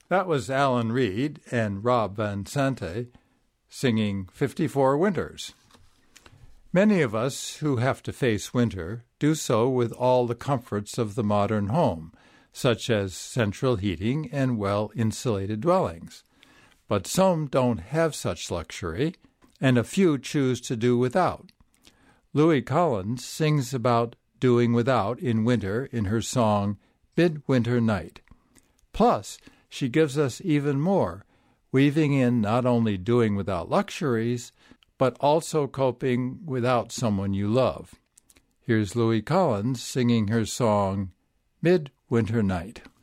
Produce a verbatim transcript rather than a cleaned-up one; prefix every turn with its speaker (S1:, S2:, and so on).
S1: That was Alan Reed and Rob Van Sante singing fifty-four Winters. Many of us who have to face winter do so with all the comforts of the modern home, such as central heating and well-insulated dwellings. But some don't have such luxury, and a few choose to do without. Louis Collins sings about doing without in winter in her song Midwinter Night. Plus, she gives us even more, weaving in not only doing without luxuries, but also coping without someone you love. Here's Louis Collins singing her song Midwinter Night.